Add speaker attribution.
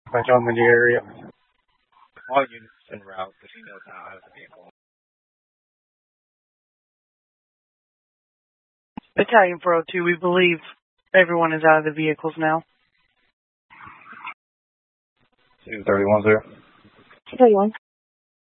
Speaker 1: I'm in the area.
Speaker 2: All units en route. The female's now out of the vehicle.
Speaker 3: Battalion 402, we believe everyone is out of the vehicles now.
Speaker 1: 231, 0.
Speaker 3: 231.